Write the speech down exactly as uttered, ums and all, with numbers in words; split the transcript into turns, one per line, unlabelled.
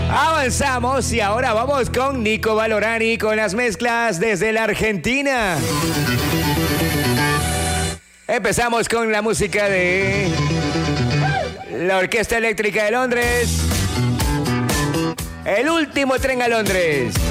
Avanzamos y ahora vamos con Nico Valorani con las mezclas desde la Argentina. Empezamos con la música de la Orquesta Eléctrica de Londres. El último tren a Londres.